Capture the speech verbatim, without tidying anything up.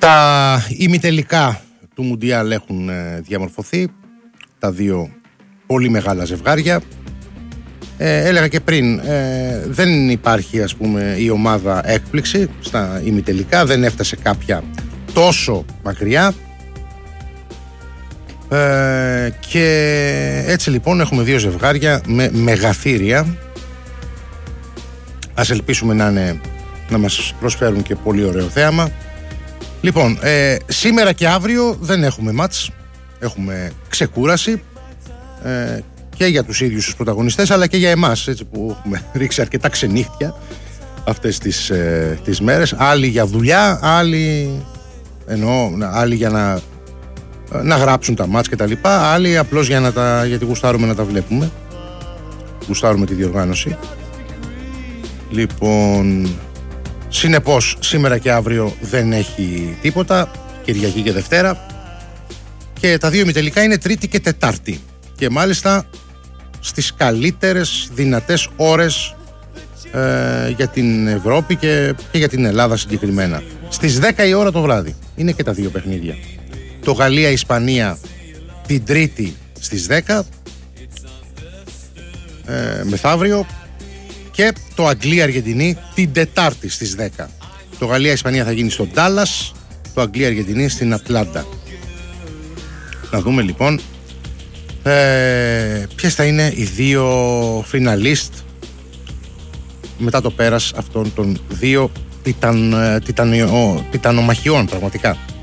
Τα ημιτελικά του Μουντιάλ έχουν ε, διαμορφωθεί. Τα δύο πολύ μεγάλα ζευγάρια. Ε, έλεγα και πριν, ε, δεν υπάρχει, ας πούμε, η ομάδα έκπληξη στα ημιτελικά. Δεν έφτασε κάποια τόσο μακριά. Ε, και έτσι λοιπόν έχουμε δύο ζευγάρια με μεγαθύρια. Ας ελπίσουμε να, είναι, να μας προσφέρουν και πολύ ωραίο θέαμα. Λοιπόν, ε, σήμερα και αύριο δεν έχουμε μάτς. Έχουμε ξεκούραση ε, και για τους ίδιους τους πρωταγωνιστές, αλλά και για εμάς, έτσι, που έχουμε ρίξει αρκετά ξενύχτια αυτές τις, ε, τις μέρες. Άλλοι για δουλειά, άλλοι, εννοώ, άλλοι για να, να γράψουν τα μάτς και τα λοιπά, άλλοι απλώς για να τα, γιατί γουστάρουμε να τα βλέπουμε. Γουστάρουμε τη διοργάνωση. Λοιπόν, συνεπώς σήμερα και αύριο δεν έχει τίποτα, Κυριακή και Δευτέρα, και τα δύο ημιτελικά είναι Τρίτη και Τετάρτη, και μάλιστα στις καλύτερες δυνατές ώρες ε, για την Ευρώπη και, και για την Ελλάδα συγκεκριμένα. Στις δέκα η ώρα το βράδυ είναι και τα δύο παιχνίδια. Το Γαλλία-Ισπανία την Τρίτη στις δέκα ε, μεθαύριο, και το Αγγλία-Αργεντινή την Τετάρτη στις δέκα. Το Γαλλία-Ισπανία θα γίνει στο Ντάλλας, το Αγγλία-Αργεντινή στην Ατλάντα. Να δούμε λοιπόν ε, ποιες θα είναι οι δύο φιναλίστ μετά το πέρας αυτών των δύο τιταν, τιτανιο, τιτανομαχιών πραγματικά.